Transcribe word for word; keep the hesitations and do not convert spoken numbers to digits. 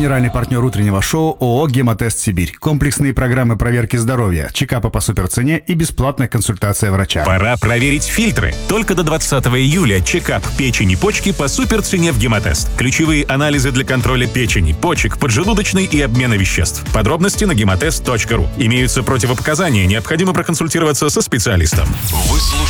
Генеральный партнер утреннего шоу ООО «Гемотест Сибирь». Комплексные программы проверки здоровья, чекапа по суперцене и бесплатная консультация врача. Пора проверить фильтры. Только до двадцатого июля чекап печени и почки по суперцене в «Гемотест». Ключевые анализы для контроля печени, почек, поджелудочной и обмена веществ. Подробности на гемотест точка ру. Имеются противопоказания, необходимо проконсультироваться со специалистом.